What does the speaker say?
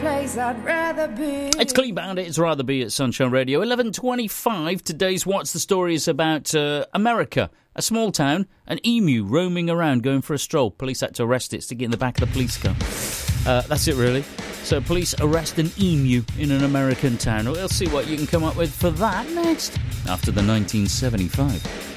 place I'd rather be. It's Clean Bandit, it's Rather Be at Sunshine Radio. 11:25, today's What's the Story is about America. A small town, an emu roaming around going for a stroll. Police had to arrest it, stick it in the back of the police car. That's it really. So police arrest an emu in an American town. We'll see what you can come up with for that next, after the 1975.